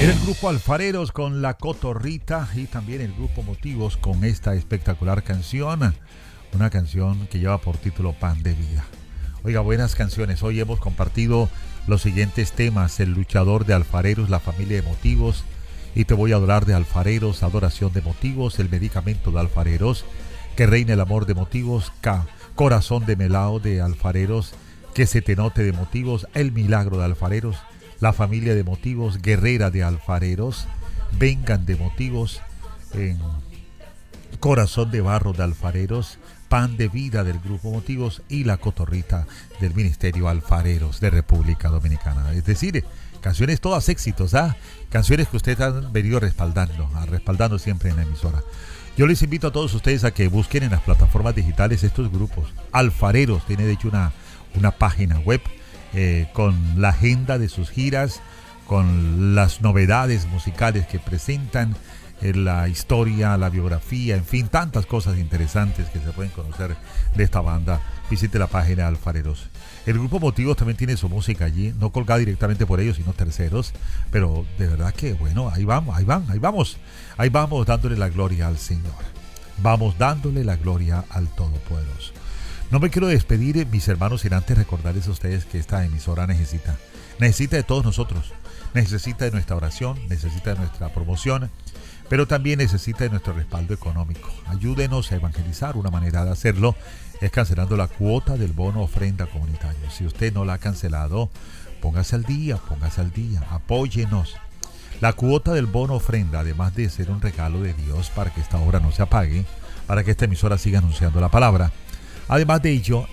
Era el grupo Alfareros con La Cotorrita y también el grupo Motivos con esta espectacular canción, una canción que lleva por título Pan de Vida. Oiga, buenas canciones. Hoy hemos compartido los siguientes temas: El luchador de Alfareros, La familia de Motivos, y te voy a adorar de Alfareros, Adoración de Motivos, El medicamento de Alfareros, Que reine el amor de Motivos, Corazón de Melao de Alfareros, Que se te note de Motivos, El milagro de Alfareros, La familia de Motivos, Guerrera de Alfareros, Vengan de Motivos, Corazón de barro de Alfareros, Pan de vida del grupo Motivos y La Cotorrita del Ministerio Alfareros de República Dominicana. Es decir, canciones todas éxitos, canciones que ustedes han venido respaldando siempre en la emisora. Yo les invito a todos ustedes a que busquen en las plataformas digitales estos grupos. Alfareros tiene de hecho una página web con la agenda de sus giras, con las novedades musicales que presentan, la historia, la biografía, en fin, tantas cosas interesantes que se pueden conocer de esta banda. Visite la página Alfareros. El grupo Motivos también tiene su música allí, no colgada directamente por ellos, sino terceros, pero de verdad que bueno, ahí vamos dándole la gloria al Señor. Vamos dándole la gloria al Todopoderoso. No me quiero despedir, mis hermanos, sin antes recordarles a ustedes que esta emisora necesita de todos nosotros, necesita de nuestra oración, necesita de nuestra promoción, pero también necesita de nuestro respaldo económico. Ayúdenos a evangelizar. Una manera de hacerlo es cancelando la cuota del bono ofrenda comunitario. Si usted no la ha cancelado, póngase al día, apóyenos. La cuota del bono ofrenda, además de ser un regalo de Dios para que esta obra no se apague, para que esta emisora siga anunciando la palabra, además de ello,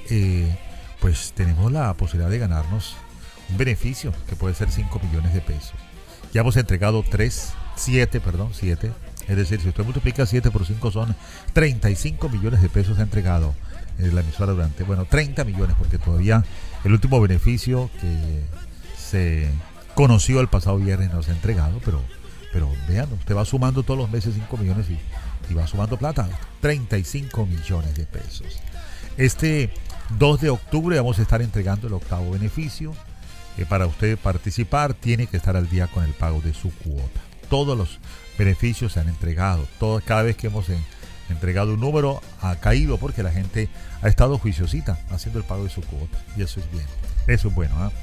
pues tenemos la posibilidad de ganarnos un beneficio que puede ser 5 millones de pesos. Ya hemos entregado 7. Es decir, si usted multiplica 7 por 5 son 35 millones de pesos ha entregado la emisora durante, 30 millones, porque todavía el último beneficio que se conoció el pasado viernes no se ha entregado, pero vean, usted va sumando todos los meses 5 millones y va sumando plata, 35 millones de pesos. Este 2 de octubre vamos a estar entregando el octavo beneficio. Para usted participar tiene que estar al día con el pago de su cuota. Todos los beneficios se han entregado. Cada vez que hemos entregado un número ha caído porque la gente ha estado juiciosita haciendo el pago de su cuota. Y eso es bien. Eso es bueno.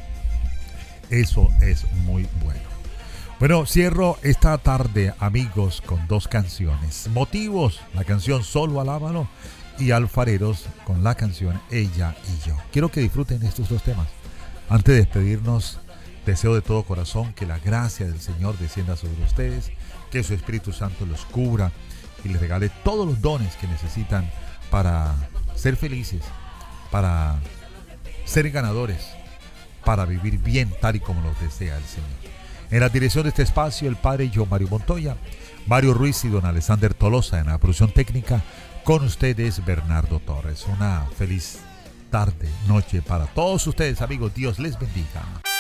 Eso es muy bueno. Bueno, cierro esta tarde, amigos, con 2 canciones. Motivos, la canción Solo Alábalo, y Alfareros con la canción Ella y Yo. Quiero que disfruten estos 2 temas. Antes de despedirnos, deseo de todo corazón que la gracia del Señor descienda sobre ustedes, que su Espíritu Santo los cubra y les regale todos los dones que necesitan para ser felices, para ser ganadores, para vivir bien tal y como los desea el Señor. En la dirección de este espacio, el Padre yo, Mario Montoya, Mario Ruiz y don Alexander Tolosa en la producción técnica. Con ustedes, Bernardo Torres. Una feliz tarde, noche para todos ustedes, amigos. Dios les bendiga.